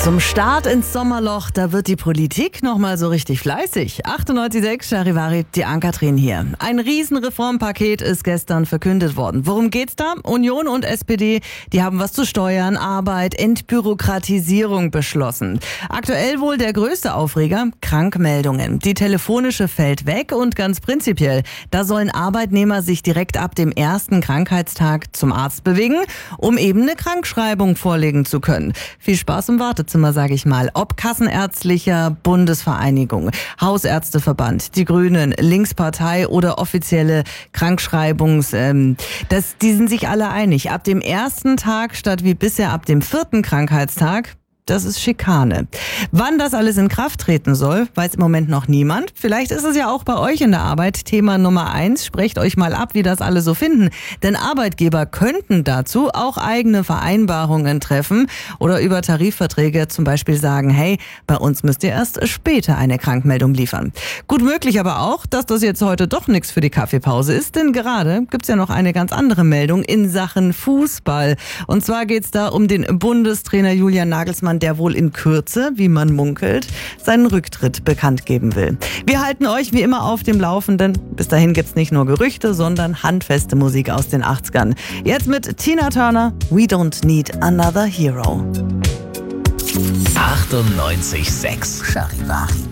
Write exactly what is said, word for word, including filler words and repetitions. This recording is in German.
Zum Start ins Sommerloch, da wird die Politik nochmal so richtig fleißig. achtundneunzig Komma sechs, Charivari, die Ann-Kathrin hier. Ein Riesenreformpaket ist gestern verkündet worden. Worum geht's da? Union und S P D, die haben was zu Steuern, Arbeit, Entbürokratisierung beschlossen. Aktuell wohl der größte Aufreger, Krankmeldungen. Die telefonische fällt weg und ganz prinzipiell, da sollen Arbeitnehmer sich direkt ab dem ersten Krankheitstag zum Arzt bewegen, um eben eine Krankschreibung vorlegen zu können. Viel Spaß im Wartezimmer. Zimmer, sage ich mal, ob Kassenärztlicher Bundesvereinigung, Hausärzteverband, die Grünen, Linkspartei oder offizielle Krankschreibungs, ähm, das, die sind sich alle einig. Ab dem ersten Tag statt wie bisher ab dem vierten Krankheitstag, das ist Schikane. Wann das alles in Kraft treten soll, weiß im Moment noch niemand. Vielleicht ist es ja auch bei euch in der Arbeit Thema Nummer eins. Sprecht euch mal ab, wie das alle so finden. Denn Arbeitgeber könnten dazu auch eigene Vereinbarungen treffen oder über Tarifverträge zum Beispiel sagen, hey, bei uns müsst ihr erst später eine Krankmeldung liefern. Gut möglich aber auch, dass das jetzt heute doch nichts für die Kaffeepause ist, denn gerade gibt's ja noch eine ganz andere Meldung in Sachen Fußball. Und zwar geht's da um den Bundestrainer Julian Nagelsmann, der wohl in Kürze, wie man munkelt, seinen Rücktritt bekannt geben will. Wir halten euch wie immer auf dem Laufenden. Bis dahin gibt's nicht nur Gerüchte, sondern handfeste Musik aus den achtzigern. Jetzt mit Tina Turner, We Don't Need Another Hero. achtundneunzig Komma sechs Charivari.